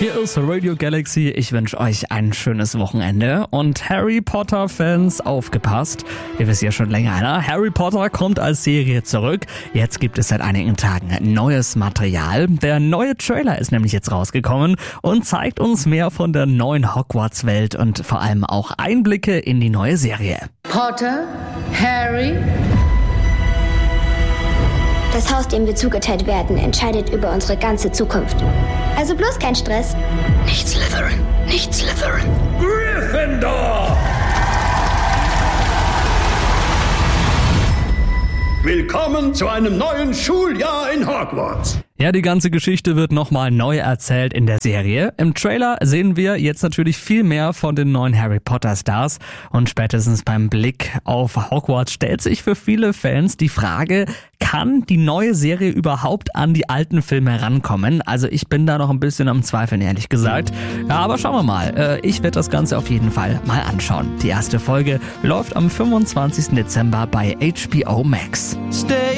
Hier ist Radio Galaxy. Ich wünsche euch ein schönes Wochenende. Und Harry Potter-Fans, aufgepasst. Ihr wisst ja schon länger, ne? Harry Potter kommt als Serie zurück. Jetzt gibt es seit einigen Tagen neues Material. Der neue Trailer ist nämlich jetzt rausgekommen und zeigt uns mehr von der neuen Hogwarts-Welt und vor allem auch Einblicke in die neue Serie. Potter, Harry. Das Haus, dem wir zugeteilt werden, entscheidet über unsere ganze Zukunft. Also bloß kein Stress. Nicht Slytherin, nicht Slytherin. Gryffindor! Willkommen zu einem neuen Schuljahr in Hogwarts. Ja, die ganze Geschichte wird nochmal neu erzählt in der Serie. Im Trailer sehen wir jetzt natürlich viel mehr von den neuen Harry Potter Stars und spätestens beim Blick auf Hogwarts stellt sich für viele Fans die Frage, kann die neue Serie überhaupt an die alten Filme rankommen? Also ich bin da noch ein bisschen am Zweifeln, ehrlich gesagt. Ja, aber schauen wir mal. Ich werde das Ganze auf jeden Fall mal anschauen. Die erste Folge läuft am 25. Dezember bei HBO Max.